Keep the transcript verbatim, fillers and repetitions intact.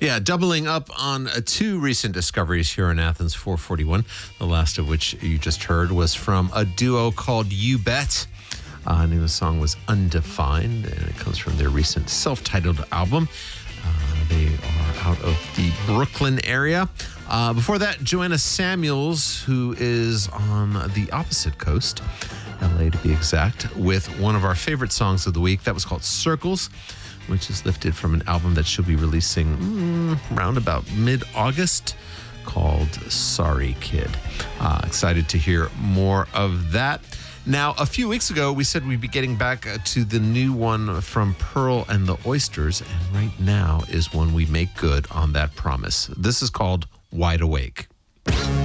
Yeah, doubling up on uh, two recent discoveries here in Athens four forty-one, the last of which you just heard was from a duo called You Bet. Uh, the name of the song was Undefined, and it comes from their recent self-titled album. Uh, they are out of the Brooklyn area. Uh, before that, Joanna Samuels, who is on the opposite coast, L A to be exact, with one of our favorite songs of the week. That was called Circles, which is lifted from an album that she'll be releasing mm, around about mid-August called Sorry Kid. Uh, excited to hear more of that. Now, a few weeks ago, we said we'd be getting back to the new one from Pearl and the Oysters, and right now is when we make good on that promise. This is called Wide Awake.